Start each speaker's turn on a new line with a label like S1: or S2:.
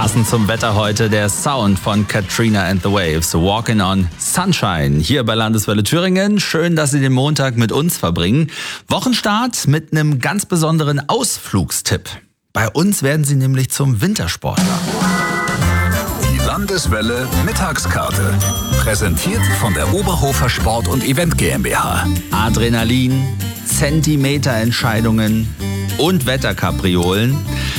S1: Passend zum Wetter heute der Sound von Katrina and the Waves, Walking on Sunshine, hier bei Landeswelle Thüringen. Schön, dass Sie den Montag mit uns verbringen. Wochenstart mit einem ganz besonderen Ausflugstipp. Bei uns werden Sie nämlich zum Wintersportler.
S2: Die Landeswelle Mittagskarte. Präsentiert von der Oberhofer Sport- und Event GmbH.
S1: Adrenalin, Zentimeterentscheidungen und Wetterkapriolen.